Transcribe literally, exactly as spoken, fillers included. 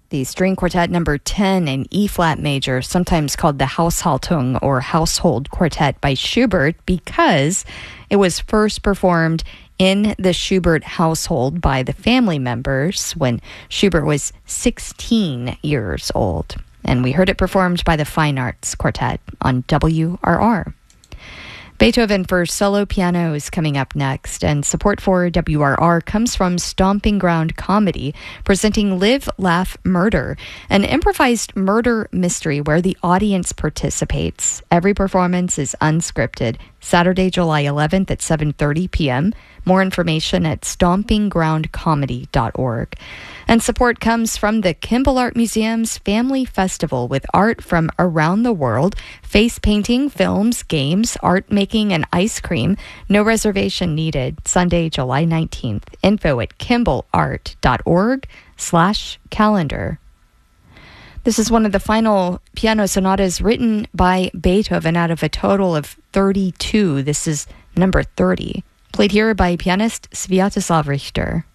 the string quartet number ten in E-flat major, sometimes called the Haushaltung or Household Quartet by Schubert, because it was first performed in the Schubert household by the family members when Schubert was sixteen years old. And we heard it performed by the Fine Arts Quartet on W R R. Beethoven for solo piano is coming up next, and support for W R R comes from Stomping Ground Comedy, presenting Live, Laugh, Murder, an improvised murder mystery where the audience participates. Every performance is unscripted. Saturday, July eleventh at seven thirty p.m. More information at stomping ground comedy dot org. And support comes from the Kimball Art Museum's Family Festival with art from around the world, face painting, films, games, art making, and ice cream. No reservation needed. Sunday, July nineteenth. Info at kimball art dot org slash calendar. This is one of the final piano sonatas written by Beethoven out of a total of thirty-two. This is number thirty. Played here by pianist Sviatoslav Richter.